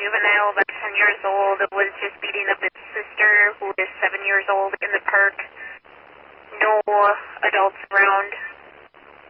juvenile about 10 years old was just beating up his sister, who is 7 years old, in the park. No adults around.